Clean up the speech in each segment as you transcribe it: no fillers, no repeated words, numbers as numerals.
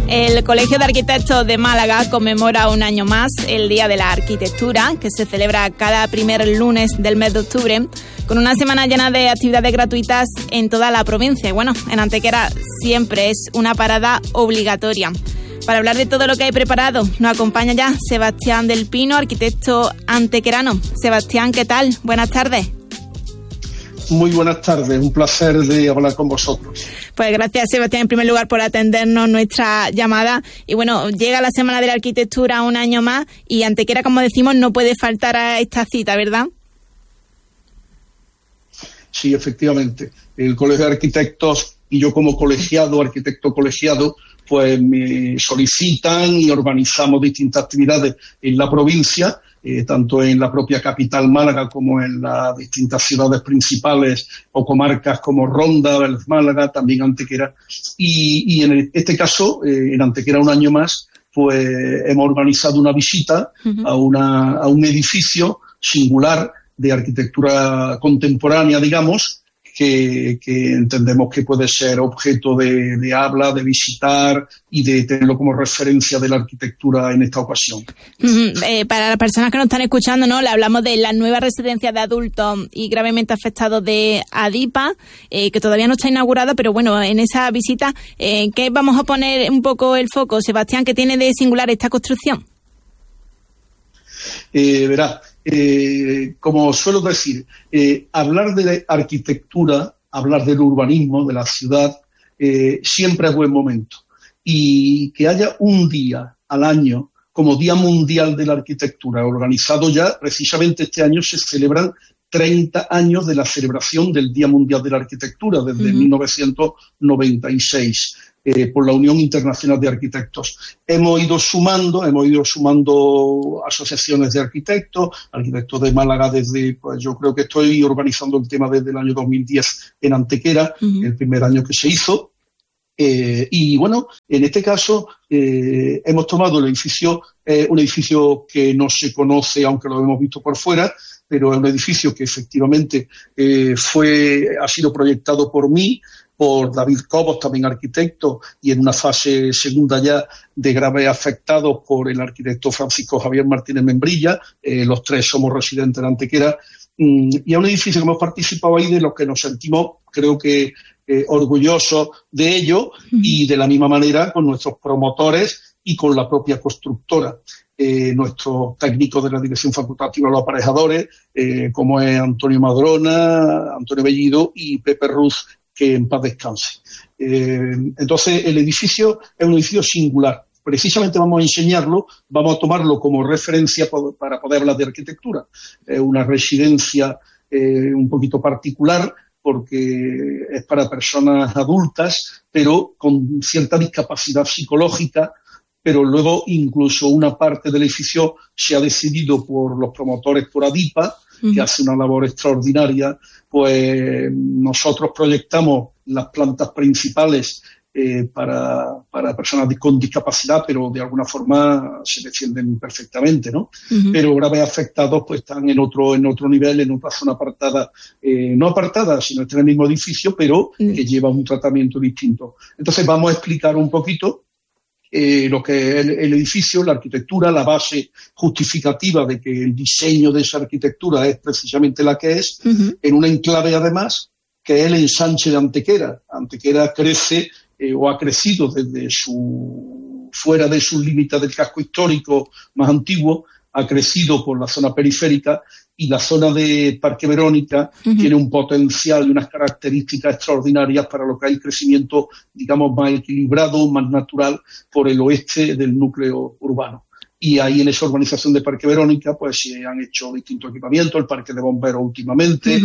El Colegio de Arquitectos de Málaga conmemora un año más el Día de la Arquitectura, que se celebra cada primer lunes del mes de octubre, con una semana llena de actividades gratuitas en toda la provincia. Y bueno, en Antequera siempre es una parada obligatoria. Para hablar de todo lo que hay preparado, nos acompaña ya Sebastián del Pino, arquitecto antequerano. Sebastián, ¿qué tal? Buenas tardes. Muy buenas tardes, un placer de hablar con vosotros. Pues gracias, Sebastián, en primer lugar por atendernos nuestra llamada. Y bueno, llega la Semana de la Arquitectura un año más y Antequera, como decimos, no puede faltar a esta cita, ¿verdad? Sí, efectivamente. El Colegio de Arquitectos y yo como colegiado, arquitecto colegiado, pues me solicitan y organizamos distintas actividades en la provincia, tanto en la propia capital Málaga como en las distintas ciudades principales o comarcas como Ronda, Vélez Málaga, también Antequera. Y en este caso, en Antequera un año más, pues hemos organizado una visita a un edificio singular de arquitectura contemporánea, digamos, que entendemos que puede ser objeto de habla, de visitar y de tenerlo como referencia de la arquitectura en esta ocasión. Para las personas que nos están escuchando, ¿no? Le hablamos de la nueva residencia de adultos y gravemente afectados de ADIPA, que todavía no está inaugurada, pero bueno, en esa visita, ¿qué vamos a poner un poco el foco, Sebastián? ¿Qué tiene de singular esta construcción? Verá, como suelo decir, hablar de arquitectura, hablar del urbanismo, de la ciudad, siempre es buen momento. Y que haya un día al año como Día Mundial de la Arquitectura, organizado ya, precisamente este año se celebran 30 años de la celebración del Día Mundial de la Arquitectura, desde 1996. Por la Unión Internacional de Arquitectos. Hemos ido sumando asociaciones de arquitectos de Málaga pues yo creo que estoy organizando el tema desde el año 2010 en Antequera, el primer año que se hizo. Y bueno, en este caso hemos tomado el edificio, un edificio que no se conoce, aunque lo hemos visto por fuera, pero es un edificio que efectivamente ha sido proyectado por mí, por David Cobos, también arquitecto, y en una fase segunda ya de graves afectados por el arquitecto Francisco Javier Martínez Membrilla. Los tres somos residentes de Antequera. Y es un edificio que hemos participado ahí, de los que nos sentimos, creo que, orgullosos de ello, y de la misma manera con nuestros promotores y con la propia constructora. Nuestros técnicos de la Dirección Facultativa de los Aparejadores, como es Antonio Madrona, Antonio Bellido y Pepe Ruz, que en paz descanse. Entonces, el edificio es un edificio singular. Precisamente vamos a enseñarlo, vamos a tomarlo como referencia para poder hablar de arquitectura. Es una residencia un poquito particular, porque es para personas adultas, pero con cierta discapacidad psicológica, pero luego incluso una parte del edificio se ha decidido por los promotores, por ADIPA, que hace una labor extraordinaria. Pues nosotros proyectamos las plantas principales para personas con discapacidad, pero de alguna forma se defienden perfectamente, ¿no? Pero graves afectados pues están en otro nivel, en otra zona apartada, no apartada, sino está en el mismo edificio, pero que lleva un tratamiento distinto. Entonces vamos a explicar un poquito lo que es el edificio, la arquitectura, la base justificativa de que el diseño de esa arquitectura es precisamente la que es, en un enclave además, que es el ensanche de Antequera. Antequera crece o ha crecido desde fuera de sus límites del casco histórico más antiguo, ha crecido por la zona periférica, y la zona de Parque Verónica tiene un potencial y unas características extraordinarias para lo que hay crecimiento, digamos, más equilibrado, más natural por el oeste del núcleo urbano. Y ahí en esa urbanización de Parque Verónica pues se han hecho distintos equipamientos, el parque de bomberos últimamente,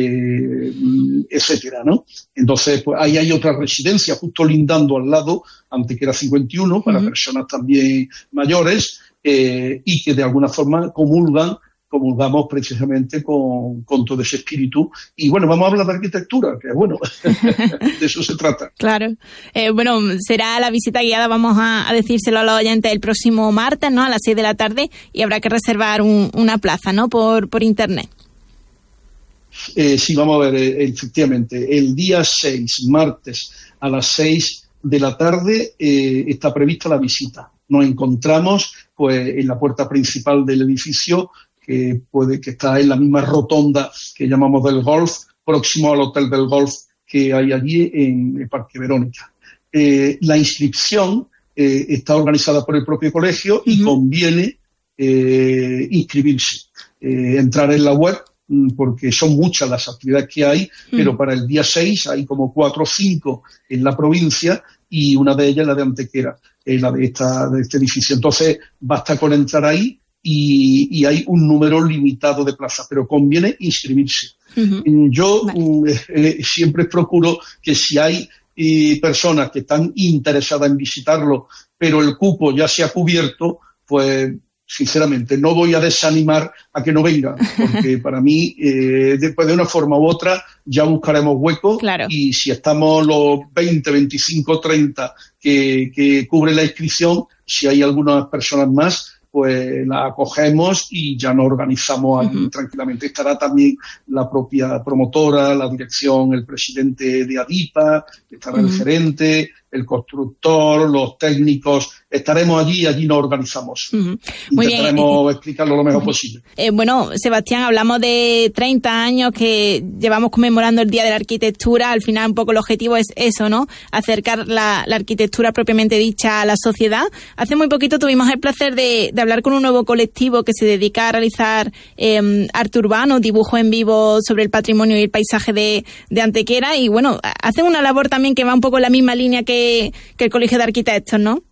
etcétera, ¿no? Entonces, pues ahí hay otra residencia justo lindando al lado, Antequera 51, para personas también mayores, y que de alguna forma comulgamos precisamente con todo ese espíritu. Y bueno, vamos a hablar de arquitectura, que bueno, de eso se trata. Claro. Bueno, será la visita guiada, vamos a decírselo a los oyentes, el próximo martes, ¿no? A las 6 de la tarde, y habrá que reservar una plaza, ¿no? Por internet. Sí, vamos a ver, efectivamente, el día 6, martes, a las 6, de la tarde está prevista la visita. Nos encontramos pues en la puerta principal del edificio, que está en la misma rotonda que llamamos del Golf, próximo al Hotel del Golf que hay allí en el Parque Verónica. La inscripción está organizada por el propio colegio y conviene inscribirse, entrar en la web, porque son muchas las actividades que hay, pero para el día 6 hay como 4 o 5 en la provincia y una de ellas es la de Antequera, la de este edificio. Entonces basta con entrar ahí y hay un número limitado de plazas, pero conviene inscribirse. Yo siempre procuro que si hay personas que están interesadas en visitarlo, pero el cupo ya se ha cubierto, pues sinceramente no voy a desanimar a que no vengan, porque para mí, después de una forma u otra, ya buscaremos huecos. Claro. Y si estamos los 20, 25, 30 que cubre la inscripción, si hay algunas personas más, pues la acogemos y ya nos organizamos tranquilamente. Estará también la propia promotora, la dirección, el presidente de ADIPA, estará el gerente, el constructor, los técnicos. Estaremos allí nos organizamos. Intentaremos explicarlo lo mejor posible. Bueno, Sebastián, hablamos de 30 años que llevamos conmemorando el Día de la Arquitectura. Al final un poco el objetivo es eso, ¿no? Acercar la arquitectura propiamente dicha a la sociedad. Hace muy poquito tuvimos el placer de hablar con un nuevo colectivo que se dedica a realizar arte urbano, dibujo en vivo sobre el patrimonio y el paisaje de Antequera, y bueno, hacen una labor también que va un poco en la misma línea que el Colegio de Arquitectos, ¿no?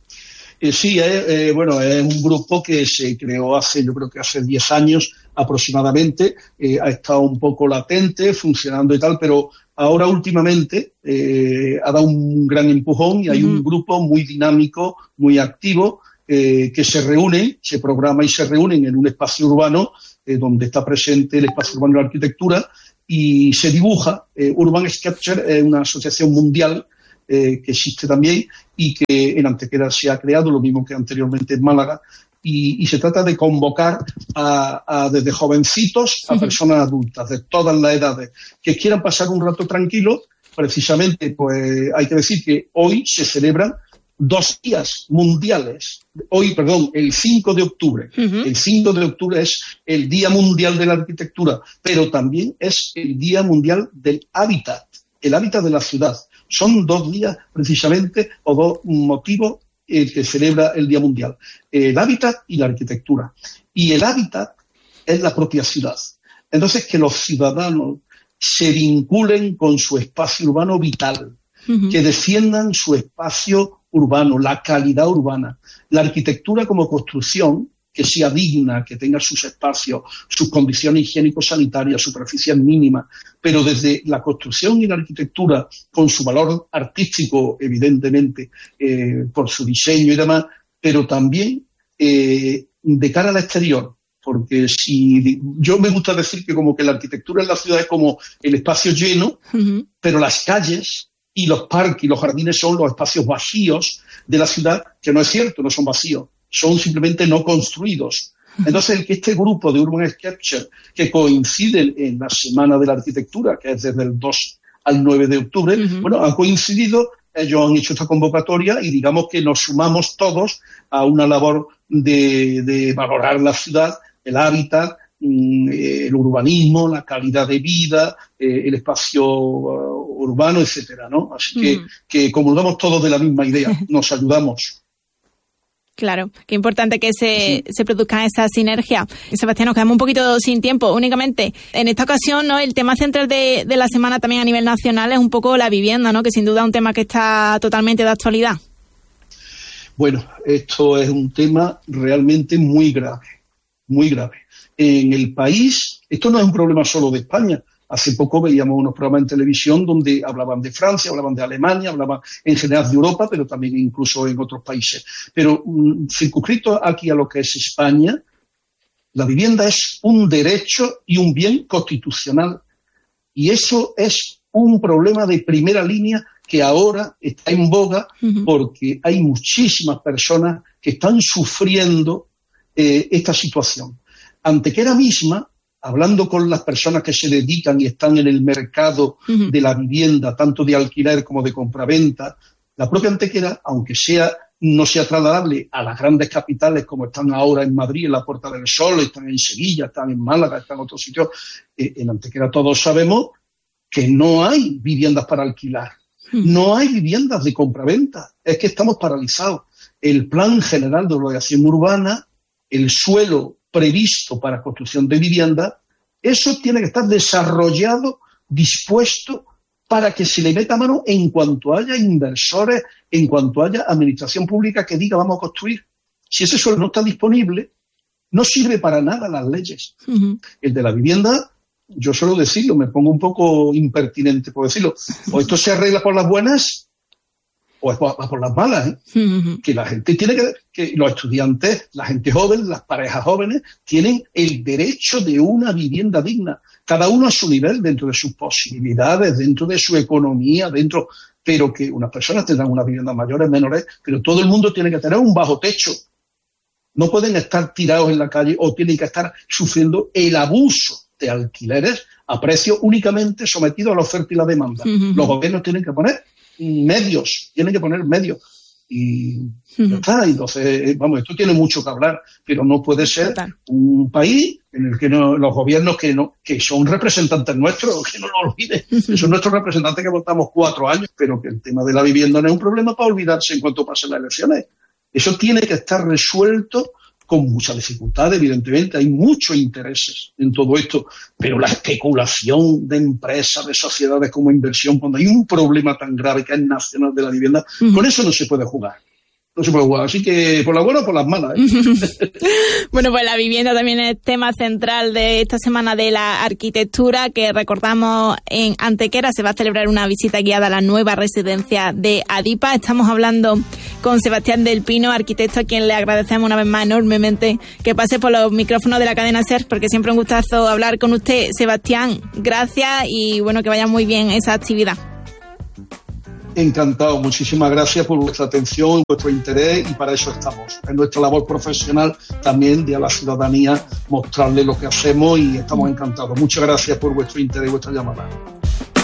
Sí, es un grupo que se creó yo creo que hace 10 años aproximadamente. Ha estado un poco latente, funcionando y tal, pero ahora últimamente ha dado un gran empujón y hay un grupo muy dinámico, muy activo, que se programa y se reúnen en un espacio urbano donde está presente el espacio urbano de la arquitectura y se dibuja. Urban Sketcher es una asociación mundial que existe también y que en Antequera se ha creado, lo mismo que anteriormente en Málaga, y se trata de convocar desde jovencitos a personas adultas de todas las edades que quieran pasar un rato tranquilo. Precisamente, pues hay que decir que hoy se celebran 2 días mundiales. El 5 de octubre. El 5 de octubre es el Día Mundial de la Arquitectura, pero también es el Día Mundial del Hábitat, el hábitat de la ciudad. Son 2 días precisamente, o 2 motivos que celebra el Día Mundial. El hábitat y la arquitectura. Y el hábitat es la propia ciudad. Entonces, que los ciudadanos se vinculen con su espacio urbano vital, que defiendan su espacio urbano, la calidad urbana, la arquitectura como construcción, que sea digna, que tenga sus espacios, sus condiciones higiénico-sanitarias, superficies mínimas, pero desde la construcción y la arquitectura, con su valor artístico, evidentemente, por su diseño y demás, pero también de cara al exterior. Porque yo me gusta decir que como que la arquitectura en la ciudad es como el espacio lleno, pero las calles y los parques y los jardines son los espacios vacíos de la ciudad, que no es cierto, no son vacíos, son simplemente no construidos. Entonces, que este grupo de Urban Sketcher, que coinciden en la Semana de la Arquitectura, que es desde el 2 al 9 de octubre, han coincidido, ellos han hecho esta convocatoria y digamos que nos sumamos todos a una labor de valorar la ciudad, el hábitat, el urbanismo, la calidad de vida, el espacio urbano, etcétera, ¿no? Así que comulgamos todos de la misma idea, nos ayudamos. Claro, qué importante que se produzcan esas sinergias. Sebastián, nos quedamos un poquito sin tiempo. Únicamente, en esta ocasión, ¿no? El tema central de la semana también a nivel nacional es un poco la vivienda, ¿no? Que sin duda es un tema que está totalmente de actualidad. Bueno, esto es un tema realmente muy grave, muy grave. En el país, esto no es un problema solo de España. Hace poco veíamos unos programas en televisión donde hablaban de Francia, hablaban de Alemania, hablaban en general de Europa, pero también incluso en otros países. Pero circunscrito aquí a lo que es España, la vivienda es un derecho y un bien constitucional. Y eso es un problema de primera línea que ahora está en boga porque hay muchísimas personas que están sufriendo esta situación. Antequera misma, hablando con las personas que se dedican y están en el mercado de la vivienda, tanto de alquiler como de compraventa, La propia Antequera, aunque no sea trasladable a las grandes capitales como están ahora en Madrid, en la Puerta del Sol, están en Sevilla, están en Málaga, están en otros sitios, en Antequera todos sabemos que no hay viviendas para alquilar, no hay viviendas de compraventa, es que estamos paralizados. El Plan General de Ordenación Urbana, el suelo previsto para construcción de vivienda, eso tiene que estar desarrollado, dispuesto para que se le meta mano en cuanto haya inversores, en cuanto haya administración pública que diga vamos a construir. Si ese suelo no está disponible, no sirve para nada las leyes. El de la vivienda, yo suelo decirlo, me pongo un poco impertinente por decirlo, o esto se arregla por las buenas o es por las malas, ¿eh? Que la gente tiene que los estudiantes, la gente joven, las parejas jóvenes, tienen el derecho de una vivienda digna, cada uno a su nivel, dentro de sus posibilidades, dentro de su economía, pero que unas personas tendrán unas viviendas mayores, menores, pero todo el mundo tiene que tener un bajo techo. No pueden estar tirados en la calle o tienen que estar sufriendo el abuso de alquileres a precio únicamente sometido a la oferta y la demanda. Los gobiernos tienen que poner medios. Y ya está. Entonces, vamos, esto tiene mucho que hablar, pero no puede ser un país en el que los gobiernos que son representantes nuestros, que no lo olviden, que son nuestros representantes que votamos 4 años, pero que el tema de la vivienda no es un problema para olvidarse en cuanto pasen las elecciones. Eso tiene que estar resuelto con mucha dificultad, evidentemente. Hay muchos intereses en todo esto, pero la especulación de empresas, de sociedades como inversión, cuando hay un problema tan grave que es nacional de la vivienda, con eso no se puede jugar. No se puede jugar, así que por las buenas o por las malas, ¿eh? Bueno, pues la vivienda también es tema central de esta semana de la arquitectura, que recordamos en Antequera se va a celebrar una visita guiada a la nueva residencia de ADIPA. Estamos hablando con Sebastián del Pino, arquitecto, a quien le agradecemos una vez más enormemente que pase por los micrófonos de la cadena SER, porque siempre es un gustazo hablar con usted, Sebastián. Gracias y bueno, que vaya muy bien esa actividad. Encantado, muchísimas gracias por vuestra atención, vuestro interés, y para eso estamos. Es nuestra labor profesional también de a la ciudadanía mostrarle lo que hacemos y estamos encantados. Muchas gracias por vuestro interés y vuestra llamada.